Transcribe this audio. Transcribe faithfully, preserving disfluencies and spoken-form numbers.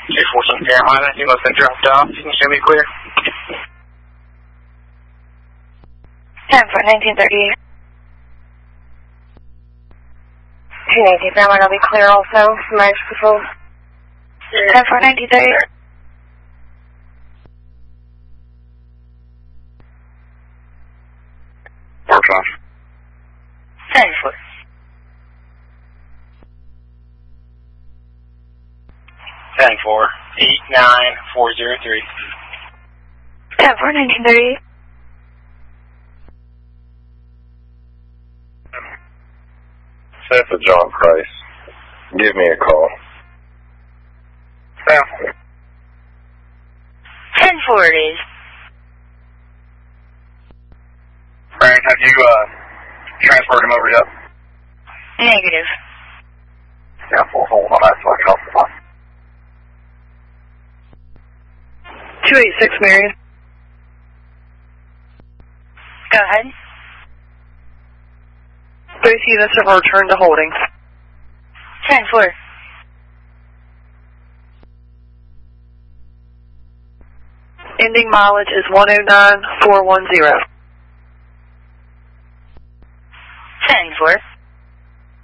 two fourteen Carolina, you must have dropped off. You can show me clear. ten for nineteen thirty-eight. two nineteen Carolina, I'll be clear also. Marriage Patrol. ten for nineteen thirty-eight. Mark off. ten four. ten four, eight nine four zero three. ten for nineteen thirty-eight. Seth of John Price. Give me a call. Sam. ten four it is. Frank, have you uh, transferred him over yet? Negative. Yeah, full hold on that so I can help him. two eighty-six Marion. Go ahead. Both units have returned to holding. ten four. Ending mileage is one oh nine four one zero. ten four.